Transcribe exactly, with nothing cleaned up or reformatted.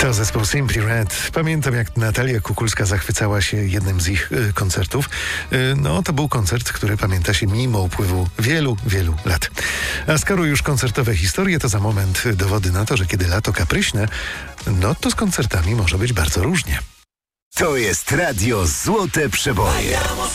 To zespół Simply Red. Pamiętam, jak Natalia Kukulska zachwycała się jednym z ich y, koncertów. Y, no, to był koncert, który pamięta się mimo upływu wielu, wielu lat. A skoro już koncertowe historie, to za moment dowody na to, że kiedy lato kapryśne, no to z koncertami może być bardzo różnie. To jest Radio Złote Przeboje.